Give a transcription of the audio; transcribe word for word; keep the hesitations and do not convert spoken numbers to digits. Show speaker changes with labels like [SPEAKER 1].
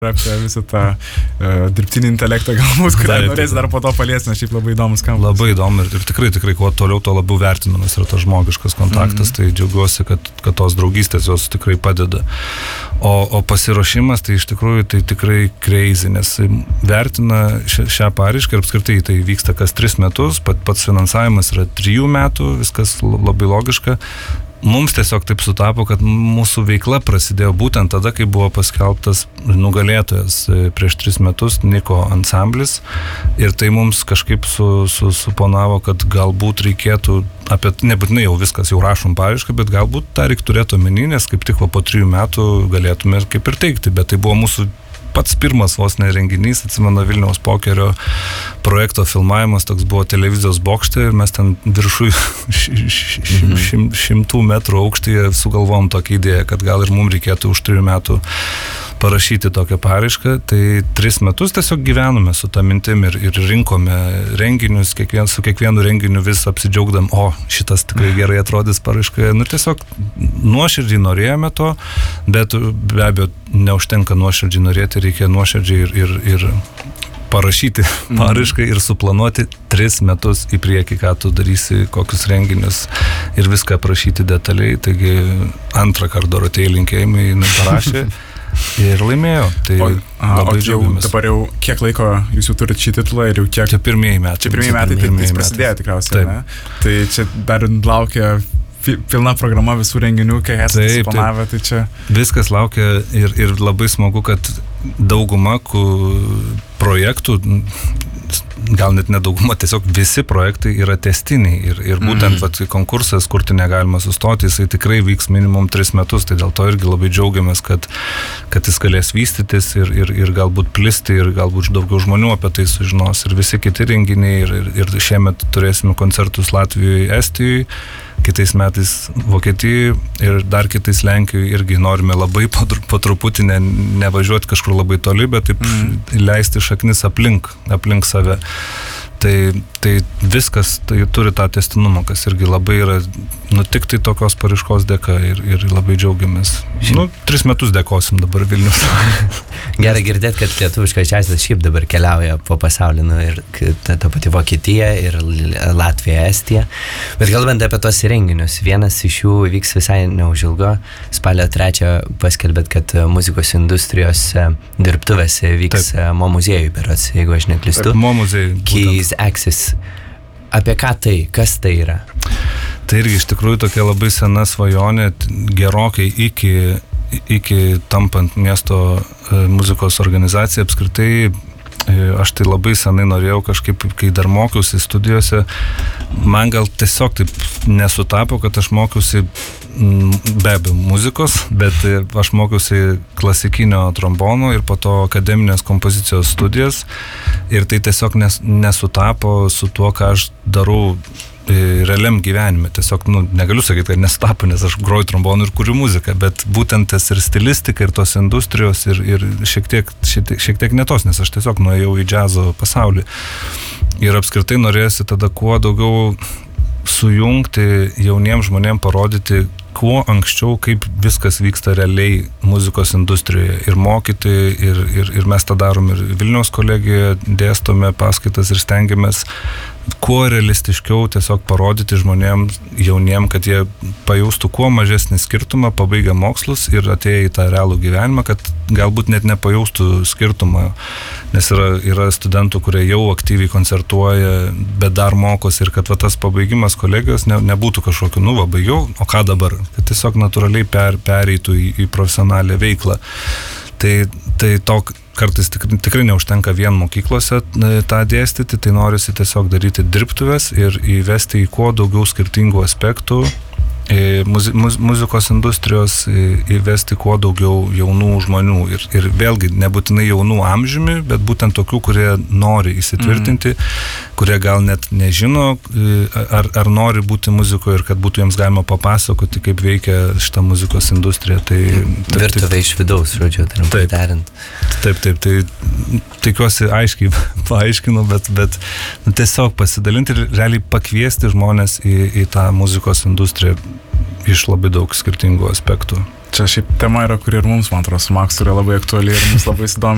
[SPEAKER 1] apie visą tą uh, dirbtinį intelektą galbūt, kurią norėsi dar po to paliesti, nes šiaip labai įdomus kampas.
[SPEAKER 2] Labai įdomu ir, ir tikrai, tikrai, kuo toliau, to labiau vertinamas yra tas žmogiškas kontaktas, mm-hmm. tai džiaugiuosi, kad, kad tos draugystės jos tikrai padeda. O, o pasiruošimas, tai iš tikrųjų, tai tikrai crazy, nes vertina šią, šią paraišką ir apskritai tai vyksta kas tris metus, pat, pats finansavimas yra trijų metų, viskas labai logiška. Mums tiesiog taip sutapo, kad mūsų veikla prasidėjo būtent tada, kai buvo paskelbtas nugalėtojas prieš tris metus Niko ansamblis ir tai mums kažkaip su, su, suponavo, kad galbūt reikėtų apie, nebūtinai jau viskas, jau rašom paraišką, bet galbūt tą reiktų turėti omeny, nes kaip tik po trijų metų galėtume kaip ir teikti, bet tai buvo mūsų pats pirmas vos ne renginys, atsimenu Vilniaus pokerio projekto filmavimas, toks buvo televizijos bokšte ir mes ten viršui šim, šim, šimtų metrų aukštyje sugalvom tokią idėją, kad gal ir mums reikėtų už trijų metų parašyti tokią paraišką, tai tris metus tiesiog gyvenome su tą mintim ir, ir rinkome renginius, kiekvien, su kiekvienu renginiu vis apsidžiaugdam, o šitas tikrai gerai atrodys paraiškoje, nu tiesiog nuoširdžiai norėjome to, bet be abejo neužtenka nuoširdžiai norėti, reikia nuoširdžiai ir, ir, ir parašyti paraišką ir suplanuoti tris metus į priekį, ką tu darysi, kokius renginius ir viską aprašyti detaliai, taigi antrą kartą Dorotėjai linkėjimai parašė ir laimėjo. Tai
[SPEAKER 1] o, a, o jau, dabar jau kiek laiko jūs jau turite šį titulą ir jau kiek...
[SPEAKER 2] Čia pirmieji metai.
[SPEAKER 1] Čia pirmieji metai, tai jis prasidėjo tikriausiai, ne? Tai čia dar laukia pilna programa visų renginių, kai esate suplanavę, tai čia...
[SPEAKER 2] Viskas laukia ir, ir labai smagu, kad dauguma projektų, gal net nedauguma, tiesiog visi projektai yra tęstiniai ir, ir būtent mm. vat, konkursas, kur tai negalima sustoti, jisai tikrai vyks minimum tris metus, tai dėl to irgi labai džiaugiamės, kad, kad jis galės vystytis ir, ir, ir galbūt plisti ir galbūt daugiau žmonių apie tai sužinos ir visi kiti renginiai ir, ir, ir šiemet turėsime koncertus Latvijoje, Estijoje, kitais metais Vokietijoje ir dar kitais Lenkijoje irgi norime labai po, po truputį ne, nevažiuoti kažkur labai toli, bet taip mm. leisti šaknis aplink, aplink save. Tai, tai viskas tai turi tą testinumą, kas irgi labai yra, nu tik tai tokios paraiškos dėka ir, ir labai džiaugiamės. Nu, tris metus dėkosim dabar Vilnius.
[SPEAKER 3] Gerai girdėt, kad lietuviškas džiazas šiaip dabar keliauja po pasaulį, nu, ir ta, ta pati Vokietija ir Latvija, Estija. Bet kalbant apie tos renginius, vienas iš jų vyks visai neužilgo. Spalio trečią paskelbėt, kad muzikos industrijos dirbtuvės vyks Taip. Mo muziejui, berods, jeigu aš neklystu.
[SPEAKER 2] Mo muziejui.
[SPEAKER 3] Keys Access. Apie ką tai? Kas tai yra?
[SPEAKER 2] Tai irgi iš tikrųjų tokia labai sena svajonė, gerokai iki, iki tampant miesto muzikos organizacija apskritai. Aš tai labai senai norėjau kažkaip, kai dar mokiausi studijose, man gal tiesiog taip nesutapo, kad aš mokiausi be abejo muzikos, bet aš mokiausi klasikinio trombono ir po to akademinės kompozicijos studijas ir tai tiesiog nes, nesutapo su tuo, ką aš darau realiam gyvenime. Tiesiog, nu, negaliu sakyti, kad nesutapo, nes aš groju trombonu ir kuriu muziką, bet būtent tas ir stilistika, ir tos industrijos, ir, ir šiek tiek, šiek tiek, šiek tiek netos, nes aš tiesiog nuėjau į džiazo pasaulį. Ir apskritai norėjusi tada kuo daugiau sujungti jauniem žmonėm, parodyti kuo anksčiau, kaip viskas vyksta realiai muzikos industrijoje ir mokyti, ir, ir, ir mes tą darom ir Vilniaus kolegijoje, dėstome paskaitas ir stengiamės kuo realistiškiau tiesiog parodyti žmonėm jauniem, kad jie pajaustų kuo mažesnį skirtumą, pabaigę mokslus ir atėję į tą realų gyvenimą, kad galbūt net nepajaustų skirtumą, nes yra, yra studentų, kurie jau aktyviai koncertuoja, bet dar mokosi ir kad va, tas pabaigimas kolegijos ne, nebūtų kažkokiu, nu va, baigiau, o ką dabar, kad tiesiog natūraliai per, pereitų į, į profesionalią veiklą. Tai, tai to kartais tikrai, tikrai neužtenka vien mokyklose tą dėstyti, tai norisi tiesiog daryti dirbtuves ir įvesti į kuo daugiau skirtingų aspektų muzi, muz, muzikos industrijos, įvesti kuo daugiau jaunų žmonių ir, ir vėlgi nebūtinai jaunų amžiumi, bet būtent tokių, kurie nori įsitvirtinti, mm. kurie gal net nežino, ar, ar nori būti muzikoje ir kad būtų jiems galima papasakoti, kaip veikia šita muzikos industrija. Tai,
[SPEAKER 3] taip, virtuvė iš vidaus, žodžiu, trumpai tariant.
[SPEAKER 2] Taip, taip, tai tikiuosi aiškiai paaiškinu, bet, bet nu, tiesiog pasidalinti ir realiai pakviesti žmonės į, į tą muzikos industriją iš labai daug skirtingų aspektų.
[SPEAKER 1] Čia šiaip tema yra, kuri ir mums, man atrodo, su Maksu yra labai aktuali ir mums labai įdomi.